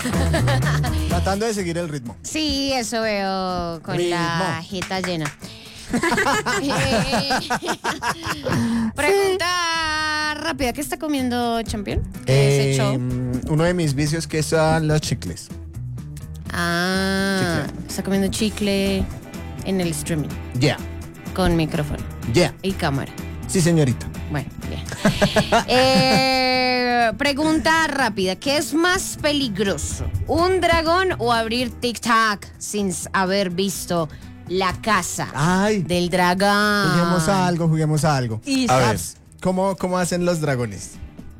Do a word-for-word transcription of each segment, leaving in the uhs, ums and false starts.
Tratando de seguir el ritmo. Sí, eso veo con Ritmo. la jeta llena. Pregunta rápida, ¿qué está comiendo Champion? ¿Qué Eh, se echó? uno de mis vicios que son los chicles. Ah, chicle. está comiendo chicle en el streaming, Yeah, con micrófono yeah. y cámara. Sí, señorita. Bueno, bien. Eh, pregunta rápida, ¿qué es más peligroso? ¿Un dragón o abrir TikTok sin haber visto la casa Ay, del dragón? juguemos a algo, juguemos a algo. Y A ver. ¿Cómo, cómo hacen los dragones?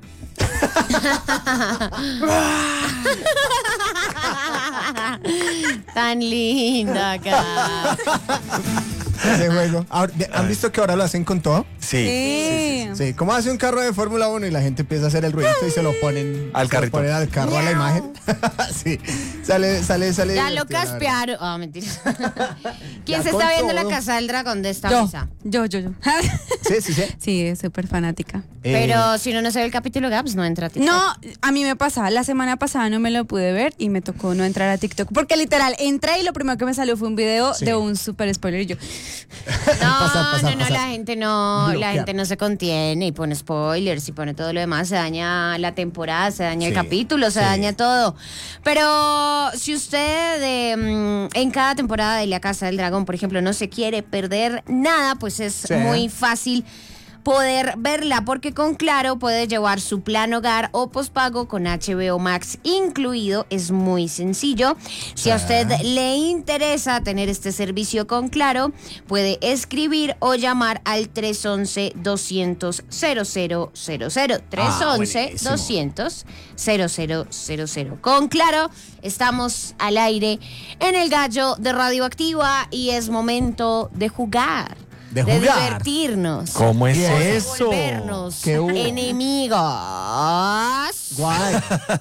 tan linda acá. Ese juego. Ahora, ¿han visto que ahora lo hacen con todo? Sí. Sí. Sí, ¿cómo hace un carro de Fórmula uno y la gente empieza a hacer el ruidito y se lo ponen Al se lo carrito. ponen al carro a la imagen? Sí, sale, sale, sale. Ya lo divertido, la verdad. caspearon. Ah, mentira. ¿Quién Ya se con está viendo la todo. casa del dragón de esta Yo, mesa? yo, yo, yo. Sí, sí, sí. Sí, es súper fanática. Eh, Pero si uno no se ve el capítulo Gaps, no entra a TikTok. No, a mí me pasaba, la semana pasada no me lo pude ver y me tocó no entrar a TikTok. Porque literal, entré y lo primero que me salió fue un video Sí. de un super spoiler y yo. No, Pasar, pasar, no, no, pasar. la gente no, la Bloquear. gente no se contiene y pone spoilers y pone todo lo demás, se daña la temporada, se daña el Sí, capítulo, se sí. daña todo. Pero si usted eh, mm, en cada temporada de La Casa del Dragón, por ejemplo, no se quiere perder nada, pues es Sí. muy fácil poder verla, porque con Claro puede llevar su plan hogar o pospago con H B O Max incluido. Es muy sencillo. Si a usted le interesa tener este servicio con Claro, puede escribir o llamar al tres once, doscientos, cero cero cero cero. tres once, buenísimo. doscientos, cero cero cero cero. Con Claro estamos al aire en el Gallo de Radioactiva y es momento de jugar. De De jugar. divertirnos. ¿Cómo es Bien. eso? Volvernos ¿Qué hubo? enemigos. Guay.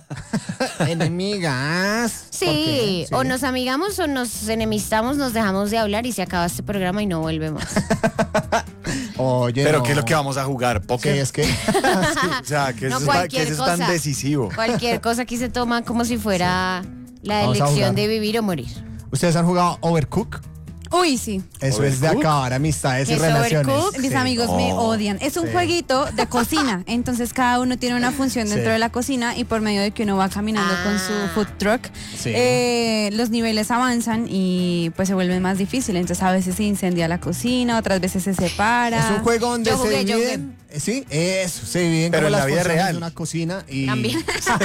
Enemigas. ¿Por Sí, qué? Sí. o nos amigamos o nos enemistamos, nos dejamos de hablar y se acaba este programa y no volvemos. Oye, Pero no. ¿qué es lo que vamos a jugar? Sí, ¿Póker? es que. O sea, ¿qué es, No, eso- cualquier qué es eso tan cosa. decisivo? Cualquier cosa aquí se toma como si fuera la Vamos a elección jugar. de vivir o morir. ¿Ustedes han jugado Overcook? Uy, sí. Eso es de ¿Overcook? acabar amistades y ¿Qué es relaciones. Overcook? Mis Sí. amigos me Oh. odian. Es un Sí. jueguito de cocina. Entonces cada uno tiene una función Sí. dentro de la cocina y por medio de que uno va caminando Ah. con su food truck, Sí. eh, los niveles avanzan y pues se vuelven más difíciles. Entonces a veces se incendia la cocina, otras veces se separa. Es un juego donde Yo jugué, se yo dividen. eh, Sí, eso, se dividen Pero como en la las vida funciones real. de una cocina y También.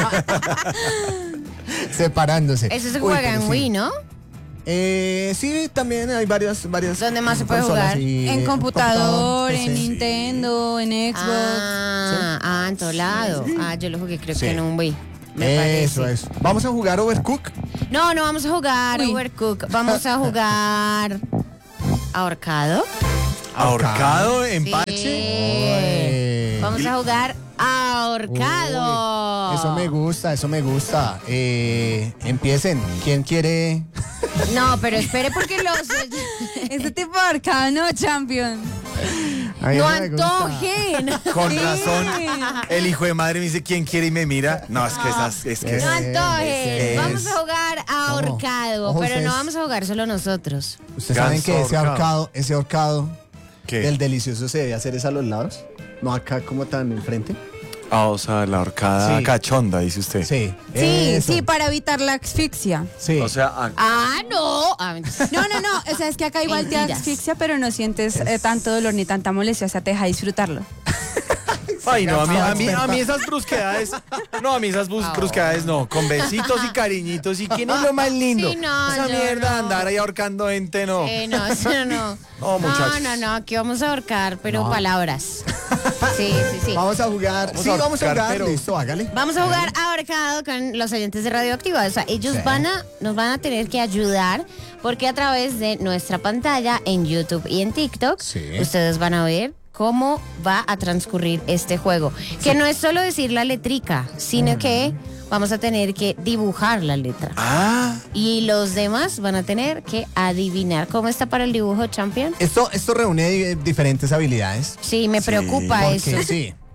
separándose. Eso se Uy, juega pero en sí. Wii, ¿no? Eh, sí, también hay varias, varias. ¿Dónde más se puede consolas jugar? y, En eh, computador, en P C. Nintendo, en Xbox. Ah, ah, en todo lado. Ah, yo lo jugué creo Sí. que en un Wii. Me Eso, parece. eso. Vamos a jugar Overcook. No, no vamos a jugar Uy. Overcook. Vamos a jugar ahorcado. ¿Ahorcado en Sí. Oye. Vamos a jugar ahorcado. Uy, eso me gusta, eso me gusta. Eh, empiecen. ¿Quién quiere? No, pero espere porque los... Este tipo de arcade, no, champion. A mí no eso me gusta. antojen. Con Sí. razón, el hijo de madre me dice, ¿quién quiere y me mira? No, es que esas, es que Es- No es- antojen. es- Vamos a jugar ahorcado. Ojo, Pero ustedes- no vamos a jugar solo nosotros. ¿Ustedes saben Ganso que ese ahorcado. ahorcado, ese ahorcado ¿Qué? del delicioso se debe hacer es a los lados? No acá como tan enfrente. Ah, o sea, la ahorcada Sí. cachonda, dice usted. Sí. Sí, eso. sí, para evitar la asfixia. Sí. O sea, ah, Ah, no. Ah, mentira. No, no, no. O sea, es que acá igual te Mentiras. asfixia, pero no sientes eh, tanto dolor ni tanta molestia. O sea, te deja disfrutarlo. ay, no, a mí, Ah, a mí, a experta. mí esas brusquedades, no, a mí esas brus- Ah, brusquedades no, con besitos y cariñitos, ¿y quién es lo más lindo? Sí, no, Esa yo mierda de no. andar ahí ahorcando gente, no. Eh, no, sí, no, no. No, muchachos. No, no, no. Aquí vamos a ahorcar, pero No. palabras. Sí, sí, sí. Vamos a jugar. Vamos sí, a vamos a ahorcar, jugar. pero- Listo, hágale. Vamos a jugar ahorcado con los oyentes de Radioactiva. O sea, ellos Sí. van a, nos van a tener que ayudar porque a través de nuestra pantalla en YouTube y en TikTok, Sí. ustedes van a ver cómo va a transcurrir este juego. Que no es solo decir la letrica, sino que vamos a tener que dibujar la letra. Ah, Y los demás van a tener que adivinar. ¿Cómo está para el dibujo, Champion? Esto, esto reúne di- diferentes habilidades. Sí, me Sí, preocupa Porque, eso. sí.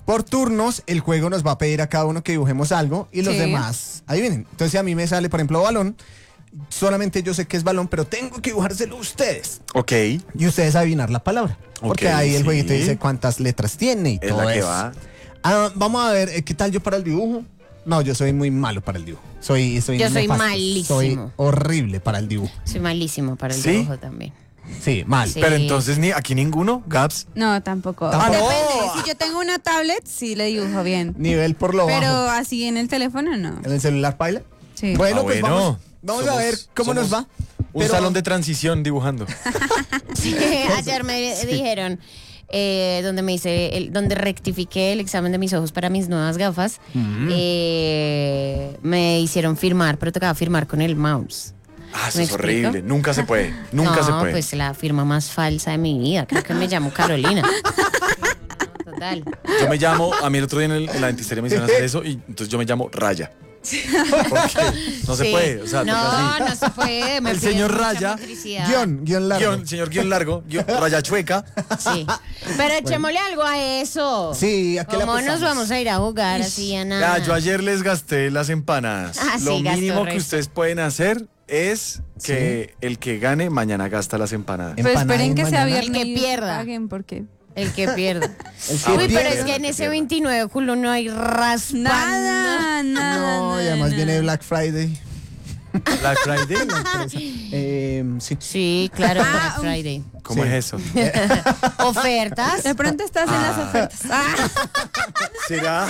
por turnos, el juego nos va a pedir a cada uno que dibujemos algo y los Sí. demás adivinen. Entonces, si a mí me sale, por ejemplo, balón, solamente yo sé que es balón, pero tengo que dibujárselo a ustedes. Ok. Y ustedes adivinar la palabra. Porque Ok, ahí el sí. jueguito dice cuántas letras tiene y Es todo la que eso. va. Ah, vamos a ver, eh, ¿qué tal yo para el dibujo? No, yo soy muy malo para el dibujo. Soy, soy Yo soy nefasto. malísimo. Soy horrible para el dibujo. Soy malísimo para el ¿Sí? dibujo también. Sí, mal. Sí. Pero entonces, ni aquí ninguno, Gabs. No, tampoco. Tampoco. Depende. Si yo tengo una tablet, sí le dibujo bien. Nivel por lo Pero bajo. así en el teléfono, no. ¿En el celular paila? Sí. Bueno, Ah, pues bueno. vamos, vamos a Somos- ver cómo somos nos va. Un Pero- salón de transición dibujando. Sí, ayer me dijeron, eh, donde me hice, el- donde rectifiqué el examen de mis ojos para mis nuevas gafas, eh, me hicieron firmar, pero tocaba firmar con el mouse. Ah, eso ¿Me es explico? horrible. Nunca se puede. Nunca no, se puede. pues la firma más falsa de mi vida. Creo que me llamo Carolina. No, total. Yo me llamo, a mí el otro día en, el- en la dentistería me hicieron hacer eso y entonces yo me llamo Raya. Porque no se Sí. puede. O sea, no, toca así. no se puede. me El pide señor mucha Raya, motricidad. Guión, guión largo. Guión, señor guión largo, guión, raya chueca. Sí. Pero echémosle algo a eso. Sí, ¿a qué le ¿Cómo nos apostamos? vamos a ir a jugar así a nada? Ya, yo ayer les gasté las empanadas. Ah, sí, Lo gastó mínimo que resto. ustedes pueden hacer es que el que gane mañana gasta las empanadas. Em- Pero Empanada esperen y que sea mañana. viernes El que y pierda. paguen porque El que pierda. El que Uy, pero pierda. es que en ese veintinueve culo no hay raspa. nada, nada. No, y además nada. viene Black Friday. Black Friday. Eh, sí. Sí, claro, Ah, Black Friday. ¿Cómo Sí. es eso? Ofertas. De pronto estás en las ofertas. Ah, ¿Será?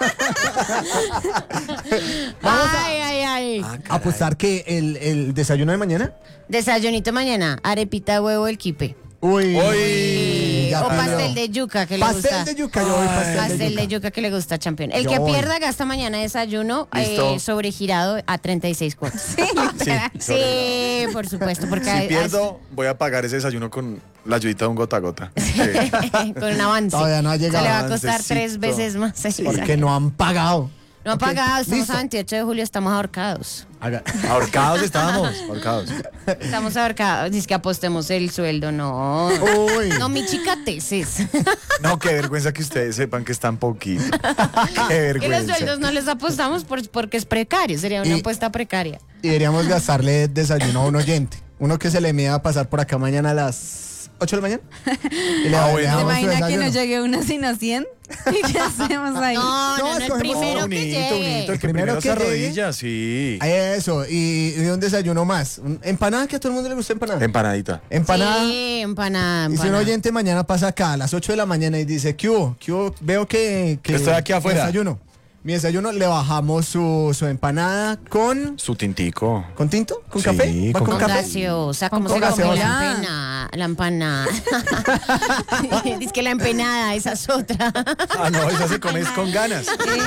Ay, ay, ay. Ah, caray. Apostar que el, el desayuno de mañana. Desayunito mañana, arepita, huevo, el quipe. Uy. Uy, ya o perdió. pastel de yuca que le Pastel gusta. de yuca, yo voy pastel, Pastel de de yuca. yuca que le gusta a Champion. El Yo que voy. pierda gasta mañana desayuno Listo. eh, sobregirado a treinta y seis cuotas. Sí, Sí, por supuesto, porque Si hay- pierdo, voy a pagar ese desayuno con la ayudita de un gota a gota. Sí. con un avance. Todavía no ha O sea, llegado. le va a costar Avancecito. tres veces más. Porque no han pagado. No ha Ok, pagado, estamos listo. a veintiocho de julio, estamos ahorcados. Haga- Ahorcados estábamos. Ahorcados. Estamos ahorcados. Dice que apostemos el sueldo, no. Uy. No, mi chica tesis. No, qué vergüenza que ustedes sepan que están poquito. Qué Que los vergüenza. sueldos no les apostamos por- porque es precario, sería una Y- apuesta precaria. Y deberíamos gastarle desayuno a un oyente. Uno que se le mida a pasar por acá mañana a las ocho de la mañana. Y le- Ah, le bueno. ¿Se damos su imagina que desayuno. no llegue uno sino cien? ¿Y qué hacemos ahí? No, no, no, el escogemos primero unito, que unito, llegue. el que Primero primero que se llegue. arrodilla, sí. Eso, y, y un desayuno más. Un- Empanada, que a todo el mundo le gusta empanada. Empanadita. Empanada. Sí, empanada, Y si un empanada. oyente mañana pasa acá a las ocho de la mañana y dice, ¿qué hubo? ¿Qué hubo? Veo que, que Estoy aquí mi afuera. desayuno. Mi desayuno le bajamos su, su empanada con... Su tintico. ¿Con tinto? ¿Con Sí, café? ¿Va con con, Con café? gaseosa, Con ¿cómo se come gaseosa. la empanada? La empanada. Dice que la empanada, esa es otra. Ah, no, esa se come es con ganas.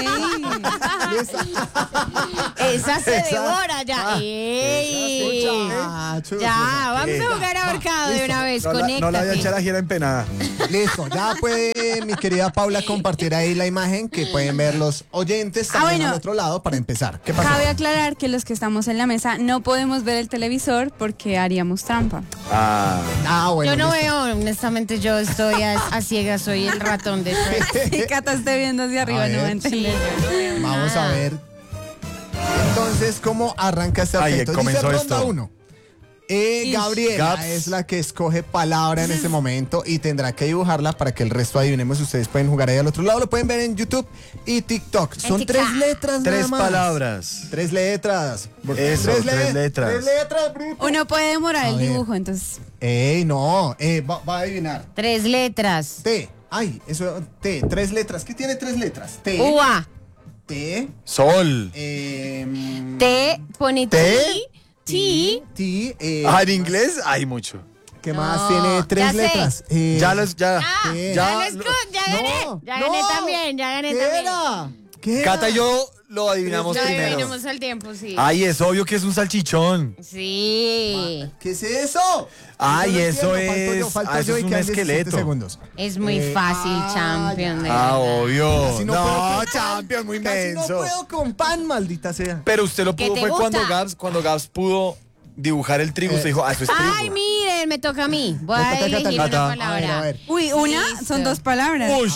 Esa se Esa. devora ya. Ey. Muchachos. Ya, vamos ¿Qué? a jugar ahorcado de una vez. No, la, no la voy a echar Conéctate. a gira empanada. Listo, ya puede mi querida Paula compartir ahí la imagen que pueden ver los oyentes Ah, también bueno. al otro lado para empezar. ¿Qué pasó? Cabe aclarar que los que estamos en la mesa no podemos ver el televisor porque haríamos trampa. Ah. Ah, bueno. Yo no listo. veo, honestamente, yo estoy a, a ciegas, soy el ratón de Shrek. Si Cata esté viendo hacia arriba, A no va a ver. entender. Vamos a ver. Entonces, ¿cómo arranca este Ay, objeto? Dice comenzó ronda esto. uno. Eh, Ish. Gabriela Gaps. es la que escoge palabra en este momento y tendrá que dibujarla para que el resto adivinemos. Ustedes pueden jugar ahí al otro lado, lo pueden ver en YouTube y TikTok. Son TikTok. tres letras nada Tres más. palabras. Tres letras. Eso, tres, tres le- letras. Tres letras, Brito. Uno puede demorar A el ver. dibujo, entonces. Ey, no, eh, va, va a adivinar. Tres letras. T. Ay, eso, T. Tres letras. ¿Qué tiene tres letras? T. Ua. T. Sol. Eh, T, pone ¿T? T. T. T. eh, Ah, en inglés hay mucho. ¿Qué No, más tiene tres ya sé. letras? Eh, Ya los, ya. Ah, ¿Qué? ya, Ya les lo- cu- ya gané. no, Ya no. gané también, ya gané ¿Qué también. era? ¿Qué era? Cata y yo lo adivinamos Ya primero. adivinamos al tiempo, sí. Ay, es obvio que es un salchichón. Sí. ¿Qué es eso? Ay, Yo no eso entiendo, falto yo, es- falto ah, eso yo es y un quedan diecisiete esqueleto. segundos. Es muy Eh, fácil, ah, champion. de Ah, verdad. obvio. Casi no No, puedo con pan. champion, muy Casi no menso. puedo con pan, maldita sea. Pero usted lo ¿Qué pudo te fue gusta? cuando Gabs, cuando Gabs pudo dibujar el trigo. Usted dijo, ah, eso es trigo. Ay, miren, me toca a mí. Voy Me a toca a Cata, elegir Cata. una A ver, palabra. a ver. Uy, una, Listo. son dos palabras. Ush.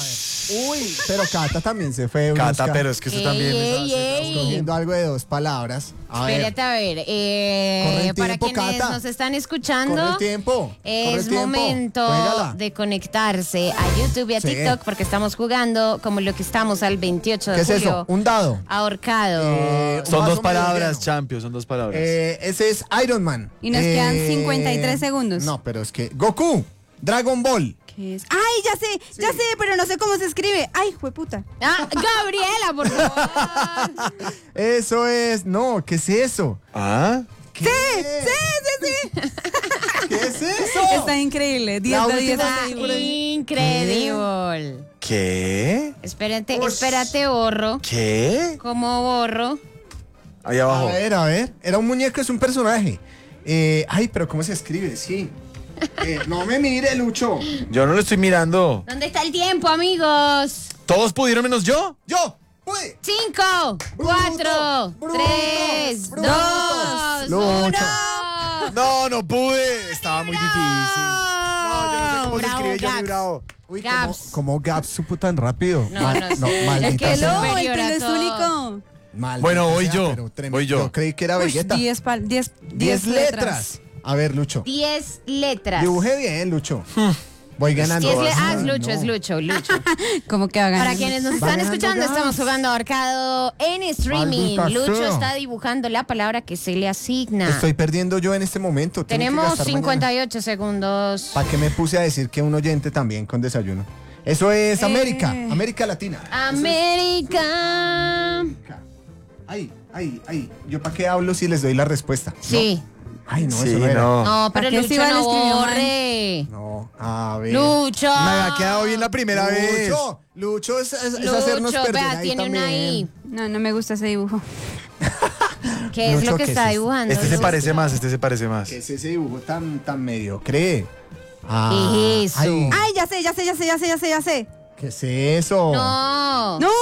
Uy, pero Cata también se fue. Cata, Brusca, pero es que eso Ey, también ey, es... ey. escogiendo algo de dos palabras. A ver, Espérate a ver. eh, Corre el para tiempo, quienes Cata. nos están escuchando, corre el tiempo. corre el es tiempo. momento Juégala. de conectarse a YouTube y a Sí. TikTok porque estamos jugando como lo que estamos al veintiocho de ¿Qué es julio. eso? Un dado. Ahorcado. Eh, un Son vaso dos medio palabras, lleno. Champions, son dos palabras. Eh, ese es Iron Man. Y nos quedan cincuenta y tres segundos. No, pero es que Goku, Dragon Ball. ¿Qué es? ¡Ay, ya sé! Ya sé, pero no sé cómo se escribe. ¡Ay, jueputa! Ah, Gabriela, por favor. Eso es, no, ¿qué es eso? ¿Ah? ¿Qué? ¡Sí, sí, sí! ¿Qué es eso? Está increíble. diez La de diez. última- está increíble. Increíble. ¿Qué? Espérate, Ush. espérate, borro. ¿Qué? ¿Cómo borro? Ahí A abajo. ver, a ver. Era un muñeco, es un personaje. Eh, ay, pero ¿cómo se escribe? Sí. Eh, no me mire, Lucho. Yo no lo estoy mirando. ¿Dónde está el tiempo, amigos? ¿Todos pudieron menos yo? Yo, pude. Cinco, cuatro, bruto, tres, bruto. dos, Lucho. uno. No, no pude. Estaba muy difícil. No, yo no sé cómo se Bravo, escribe Johnny Gaps. Bravo. Uy, Gaps. ¿cómo, cómo Gaps supo tan rápido? No, Mal- no sé. no, Es maldita que sea. lo- No, el superior pelo a es todo. único. Maldita Bueno, voy sea, yo, pero tremendo. voy yo. Yo creí que era Ush, Vegeta. diez, pal- diez, Diez letras. A ver, Lucho. Diez letras. Dibujé bien, Lucho. Voy ganando. Diez le- Vas a- ah, es Lucho, no. es Lucho, Lucho. ¿Cómo que va a ganar? Para quienes nos Va están ganando escuchando, Gaps. estamos jugando ahorcado en streaming. Maldita Lucho sea. está dibujando la palabra que se le asigna. Estoy perdiendo yo en este momento. Tengo que Tenemos gastar cincuenta y ocho segundos. ¿Para qué me puse a decir que un oyente también con desayuno? Eso es América, Eh. América Latina. América. Ay, ay, ay. ¿Yo para qué hablo si les doy la respuesta? Sí. No. Ay, no, Sí, eso no era. no. No, pero ¿Para qué Lucho si Val no escribió mal? borre. No, a ver. Lucho. Me había quedado bien la primera vez. Lucho, Lucho es, es- es Lucho, hacernos perder vea, ahí tiene también. una I. No, no me gusta ese dibujo. ¿Qué es Lucho, lo que ¿qué está es esto? dibujando? Este se Lucho? parece más, este se parece más. ¿Qué es ese dibujo tan, tan mediocre? Ah, ¿Qué es eso? ay, ¡Ay, ya sé, ya sé, ya sé, ya sé, ya sé, ya sé! ¿qué es eso? No. ¡No!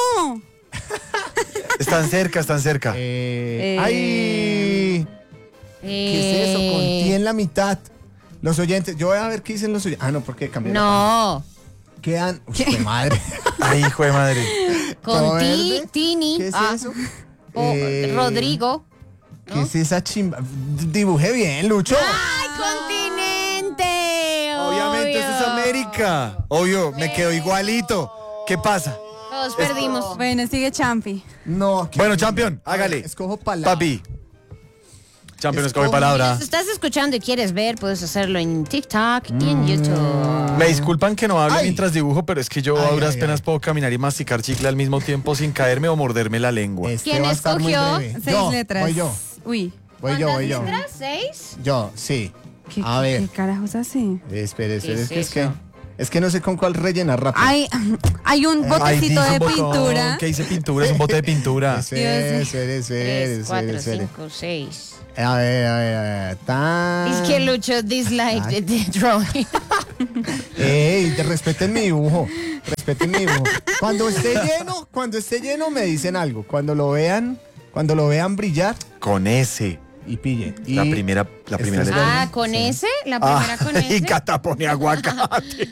Están cerca, están cerca. Eh, Eh. Ay, ¿qué es eso? Con ti en la mitad. Los oyentes, yo voy a ver qué dicen los oyentes. Ah, no, porque cambiaron. No. Quedan. Uy, qué madre. Ay, hijo de madre. Con ¿Todo ti, verde? Tini. ¿Qué es ah, eso? o Eh, Rodrigo. ¿Qué es esa chimba? D- Dibujé bien, Lucho. ¡Ay, continente! Obviamente eso es Obvio. América. Obvio, me quedo igualito. ¿Qué pasa? Todos perdimos. Bueno, sigue Champi. No. qué- Bueno, champion, A ver, hágale. Escojo palabra. Papi. Champion, Escoge. escoge palabra. Si estás escuchando y quieres ver, puedes hacerlo en TikTok y en YouTube. Me disculpan que no hable Ay. mientras dibujo, pero es que yo Ay, a duras ay, penas ay. puedo caminar y masticar chicle al mismo tiempo sin caerme o morderme la lengua. Este ¿Quién va a estar muy escogió? breve. Seis Yo, letras. Voy yo. Uy. Voy yo, ¿Cuántas voy yo. letras? ¿Seis? Yo, sí. ¿Qué, A ver. ¿Qué carajos hace? Espere, espere, ¿Qué es es que, es que eso? es que no sé con cuál rellenar rápido. Hay, hay un Ay, botecito dice de un botón, pintura. ¿Qué dice pintura? Es un bote de pintura. Espere, espere, espere, Tres, cuatro, espere, espere. cinco, seis. A ver, a ver, a ver. Tan... Es que Lucho disliked Ay. the drawing. Ey, te- respeten mi dibujo. Respeten mi dibujo. Cuando esté lleno, cuando esté lleno me dicen algo. Cuando lo vean, cuando lo vean brillar Con ese. y pille. Y La primera, la primera Este es letra. Ah, ¿con Sí. ese? ¿La primera con y ese? Cata pone aguacate.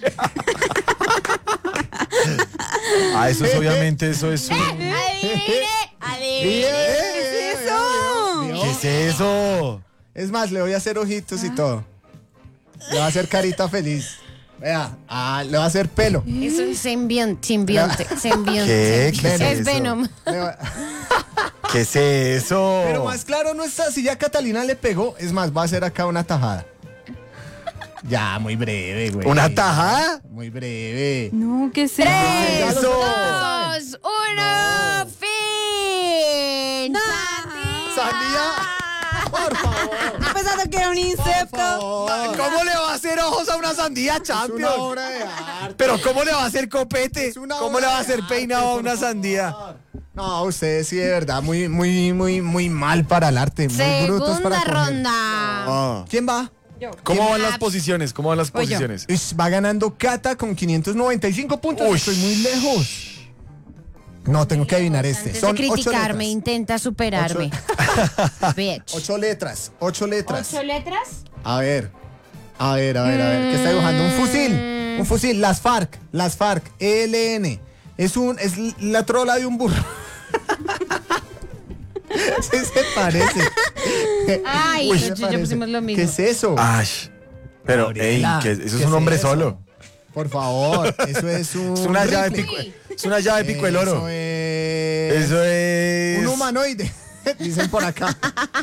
Ah, eso es obviamente, eso es un... Adivine, adivine. Bien. ¿Qué es eso? ¿Vio? ¿Qué es eso? Es más, le voy a hacer ojitos y todo. Le voy a hacer carita feliz. Vea, ah, le voy a hacer pelo. Es un simbionte, simbionte, simbionte. ¿Qué? ¿Qué es Es eso? Venom. Le voy- ¿Qué es eso? Pero más claro no está. Si ya Catalina le pegó, es más, va a hacer acá una tajada. Ya, muy breve, güey. ¿Una tajada? Muy breve. No, ¿qué es Tres, Ya lo eso? saben. dos, uno, fin. Sandía, por favor. Pensando que era un Por insecto. favor. ¿Cómo le va a hacer ojos a una sandía, Es una champion? obra de arte. Pero ¿cómo le va a hacer copete? Es una ¿Cómo obra le va a de hacer arte, peinado a por una favor. sandía? No, ustedes sí, de verdad, muy, muy, muy, muy mal para el arte. Muy brutos para Segunda coger. ronda. Ah. ¿Quién va? ¿Cómo van Gaps. las posiciones? ¿Cómo van las Voy yo. posiciones? Ish, va ganando Cata con quinientos noventa y cinco puntos. Uy. Estoy muy lejos. No, tengo que adivinar este. Antes Son de ocho criticarme, letras. intenta superarme. Bitch. Ocho letras, ocho letras. ¿Ocho letras? A ver, a ver, a ver, a ver. ¿Qué está dibujando? Un fusil, un fusil. Las FARC, las FARC, E L N. Es un, es la trola de un burro. Sí se parece. Ay, Uy, Lucho y yo parece. pusimos lo mismo. ¿Qué es eso? Ay, pero, ey, Gabriela, que eso es ¿qué un hombre eso? solo. Por favor, eso es un. Es una llave rifle. pico, es una llave pico el oro. Eso es. Eso es. Un humanoide. Dicen por acá.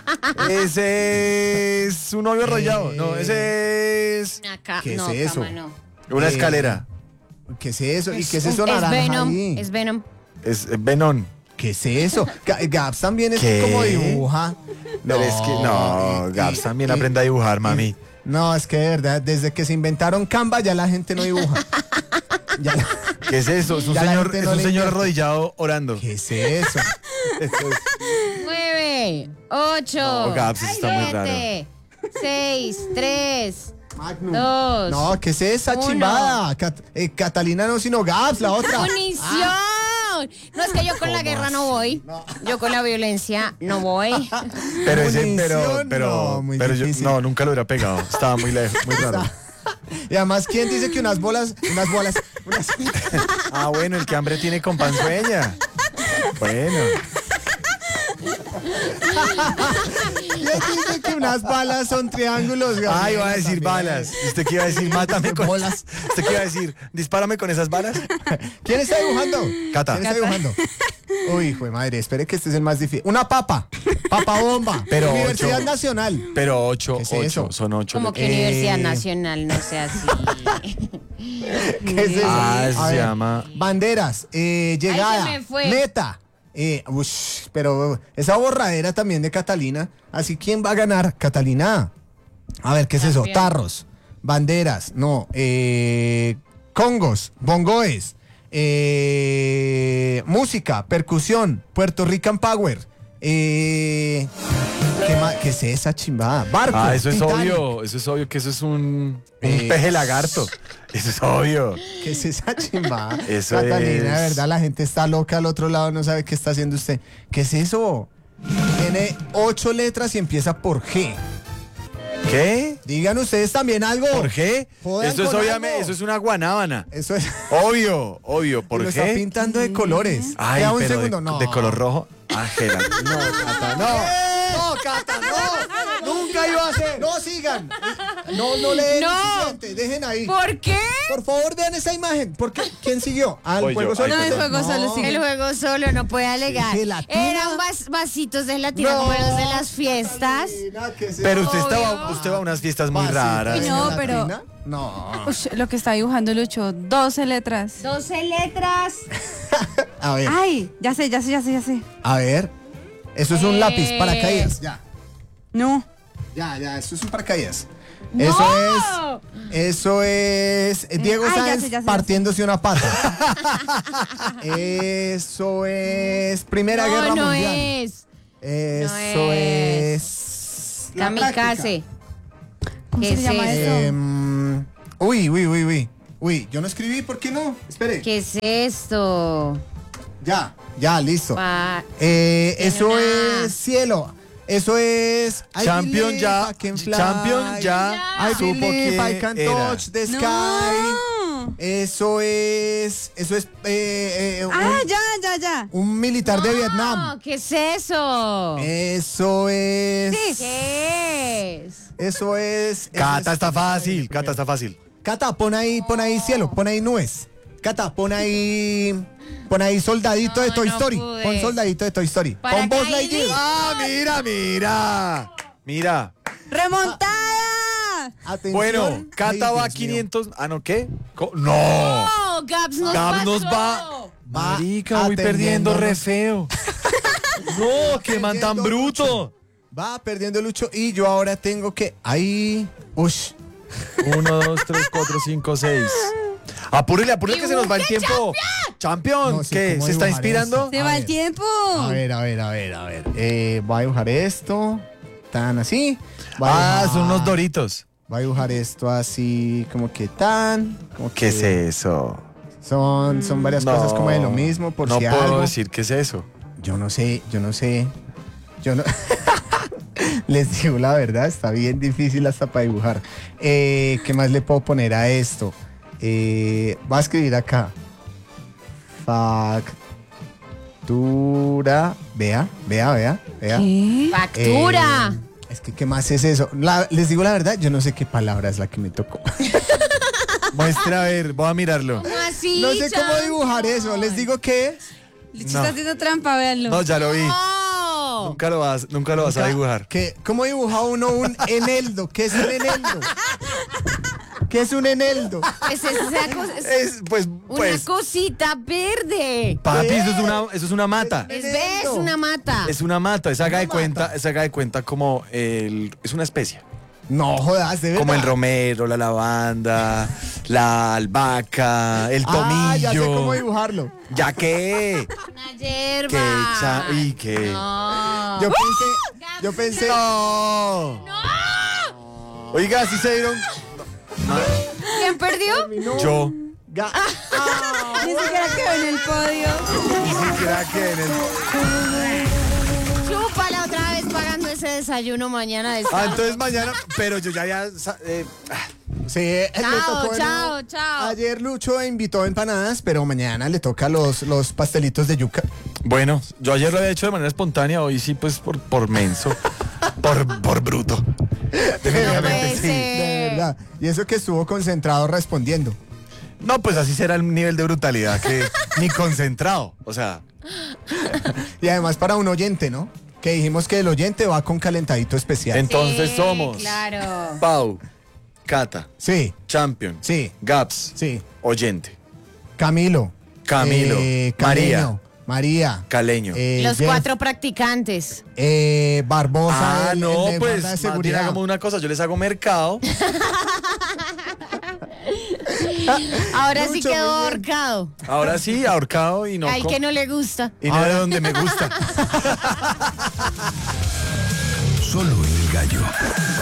Ese es un novio arrollado. No, ese es Acá, ¿Qué es no, eso? cama, no. una Eh, escalera. ¿Qué es eso? ¿Y qué es un- eso naranja Venom, ahí? es Venom. Es Venom. ¿Qué es eso? Ga- Gaps también es ¿Qué? como dibuja. Pero es que no, y- Gaps y- también y- aprende a dibujar, y- mami. No, es que de verdad, desde que se inventaron Canva ya la gente no dibuja. Ya la- ¿Qué es eso? Es un Ya la señor, gente es no un le señor invierte. arrodillado orando. ¿Qué es eso? Eso es- Nueve, ocho, No, Gaps, eso está muy raro. siete, seis, tres, Magnum. dos. No, ¿qué es esa uno. chimbada? Cat- eh, Catalina no, sino Gaps, la otra. ¡Munición! No, es que yo con la guerra no voy. Yo con la violencia no voy. Pero ese, pero, Munición, pero, no, muy pero yo, difícil. no, nunca lo hubiera pegado. Estaba muy lejos, muy raro. Y además, ¿quién dice que unas bolas, unas bolas, unas... Ah, bueno, el que hambre tiene con pan sueña. Bueno. ¿Quién dice que unas balas son triángulos? Gabriela, Ah, iba a decir también? balas. ¿Y usted qué iba a decir? Mátame con Bolas. ¿Usted qué iba a decir? Dispárame con esas balas. ¿Quién está dibujando? Cata. ¿Quién está dibujando? Uy, hijo de madre, espere que este es el más difícil. Una papa. Papa bomba. Pero Universidad ocho. Nacional. Pero ocho, ¿Qué es ocho, eso? son ocho. Como que Eh. Universidad Nacional no sea así. ¿Qué es eso? Ah, eso A se ver, llama- Banderas, eh, llegada, me fue. meta. Eh, ush, pero esa borradera también de Catalina. Así, ¿quién va a ganar? Catalina. A ver, ¿qué es eso? También. Tarros, banderas, no, eh, congos, bongoes, eh, música, percusión, Puerto Rican Power. Eh, ¿qué, ma- ¿Qué es esa chimbada? Barco. Ah, eso es Titanic. obvio. Eso es obvio que eso es un, un Eh. peje lagarto. Eso es obvio. ¿Qué es esa chimbada? Eso Catalina, de es- verdad, la gente está loca al otro lado, no sabe qué está haciendo usted. ¿Qué es eso? Tiene ocho letras y empieza por G. ¿Qué? Digan ustedes también algo. ¿Por qué? Jodan Eso es con obviamente, algo. eso es una guanábana. Eso es. Obvio, obvio. ¿Por lo está qué? pintando de colores. Ay, Queda un pero segundo. de, no. de color rojo. Ah, Gela. No, Cata, no. No, Cata, no. Nunca iba a ser. No sigan. No, no leen No. el siguiente. Dejen ahí. Por, ¿Por qué? favor, vean esa imagen. ¿Por qué? ¿Quién siguió? Ah, el Voy juego yo. solo. Ay, No, el juego solo sigue. El juego solo no puede alegar. ¿Gelatina? Eran vas- vasitos de gelatina como los de las fiestas. Catalina, ¿qué es eso? Pero usted Obvio. estaba, usted va a unas fiestas muy Vasitos raras. de No, pero- gelatina. No. Ush, lo que está dibujando Lucho, doce letras. doce letras. A ver. Ay, ya sé, ya sé, ya sé, ya sé. A ver. Eso es un Eh. lápiz, paracaídas. Ya. No. Ya, ya, eso es un paracaídas. ¡No! Eso es. Eso es. eh, Diego Ay, ya Sáenz sé, ya sé, ya sé. partiéndose una pata. Eso es. Primera No, Guerra no Mundial. es. Eso es. es. la Kamikaze. ¿Cómo ¿Qué se es llama eso? eso? práctica. Em, uy, uy, uy, uy. Uy, yo no escribí, ¿por qué no? Espere. ¿Qué es esto? Ya, ya, listo. Pa- Eh, Tiene eso una- es cielo. Eso es. I Champion believe ya, I can fly. Champion ya I supo believe I que can era. touch the sky. No. Eso es. Eso es. eh, eh, un, Ah, ya, ya, ya. un militar de No, Vietnam. ¿qué es eso? Eso es. ¿Qué es? Eso es. eso Cata es- está fácil, Cata está fácil. Cata, pon ahí, pon ahí cielo, pon ahí nubes. Cata, pon ahí. Pon ahí soldadito No, de Toy no Story. pude. Pon soldadito de Toy Story. Pon Buzz Paracaidista. Lightyear. Ah, mira, mira. Mira. ¡Remontada! Atención. Bueno, Cata Ay, va a Dios mío. quinientos. Ah, ¿no qué? Co- No. ¡Oh, Gaps nos Gab nos pasó! va. Va Marica, voy perdiendo re feo. No, qué man tan perdiendo bruto. Va perdiendo Lucho y yo ahora tengo que. Ahí. Ush. Uno, dos, tres, cuatro, cinco, seis. Apúrele, apúrele que se nos va el tiempo. Champion, No sé ¿qué? cómo ¿Se está dibujar inspirando? eso. Se A va ver. el tiempo. A ver, a ver, a ver, a ver. Eh, voy a dibujar esto. Tan así. Voy a Ah, dibujar- son unos doritos. Voy a dibujar esto así, como que tan. Como ¿Qué que es eso? Son, son varias No, cosas como de lo mismo, por no si puedo algo. decir qué es eso. Yo no sé, yo no sé. Yo no. Les digo la verdad, está bien difícil hasta para dibujar. Eh, ¿Qué más le puedo poner a esto? Eh, voy a escribir acá. Factura. Vea, vea, vea, vea. ¿Qué? Factura. Eh, es que, ¿qué más es eso? La- les digo la verdad, yo no sé qué palabra es la que me tocó. Muestra, a ver, voy a mirarlo. ¿Cómo así? No sé cómo champion? dibujar eso. Les digo que es. Licho No. está haciendo trampa, véanlo. No, ya lo vi. No. Nunca lo vas, nunca lo vas a dibujar. ¿Qué? ¿Cómo dibuja uno un eneldo? ¿Qué es un eneldo? ¿Qué es un eneldo? Pues es esa cosa- es Es, pues, una pues, cosita verde. papi, eso es una, eso es una mata. Es, ¿ves? Una mata. Es una mata, esa haga de Una cuenta, mata. esa haga de cuenta como el, es una especie. No jodas, de verdad. Como el romero, la lavanda, la albahaca, el tomillo. Ah, ya sé cómo dibujarlo. ¿Ya qué? Una hierba. ¿Qué cha- y qué? No. Yo pensé, yo pensé. No. Oiga, ¿sí se dieron? ¿Quién perdió? terminó. Yo. Ga- Ah, Ni siquiera quedó en el podio. Ni siquiera que en el... Chúpala otra vez pagando ese desayuno mañana de Ah, sábado. entonces mañana, pero yo ya había... sa- eh, ah, sí, le Chao, tocó, chao, ¿no? chao. Ayer Lucho invitó empanadas, pero mañana le toca los, los pastelitos de yuca. bueno, yo ayer lo había hecho de manera espontánea, hoy sí, pues por, por menso, por, por bruto. No Definitivamente puede sí. ser. De verdad. Y eso que estuvo concentrado respondiendo. No, pues así será el nivel de brutalidad, que ni concentrado. O sea, Y además para un oyente, ¿no? Que dijimos que el oyente va con calentadito especial. entonces Sí, somos Claro. Pau, Cata, Sí, Champion, sí, Gaps, sí. Oyente, Camilo. Camilo, eh, María, Caleño, María. Caleño. eh, Los Jeff, cuatro practicantes. eh, Barbosa. Ah, el- el no, de pues guarda de más bien seguridad. hagamos una cosa, yo les hago mercado. Ahora sí Lucho, quedó muy bien. ahorcado. Ahora sí, ahorcado y no, Al con- que no le gusta. y no de donde me gusta. Solo el gallo.